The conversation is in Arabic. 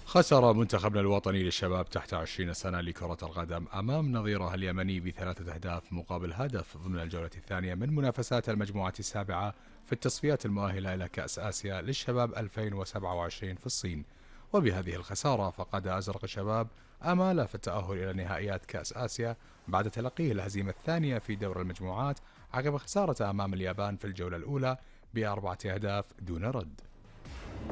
خسر منتخبنا الوطني للشباب تحت 20 سنة لكرة القدم أمام نظيره اليمني بثلاثة أهداف مقابل هدف ضمن الجولة الثانية من منافسات المجموعة السابعة في التصفيات المؤهلة إلى كأس آسيا للشباب 2027 في الصين. وبهذه الخسارة فقد أزرق الشباب آماله في التأهل إلى نهائيات كأس آسيا بعد تلقيه الهزيمة الثانية في دور المجموعات عقب خسارة أمام اليابان في الجولة الأولى ب4 أهداف دون رد.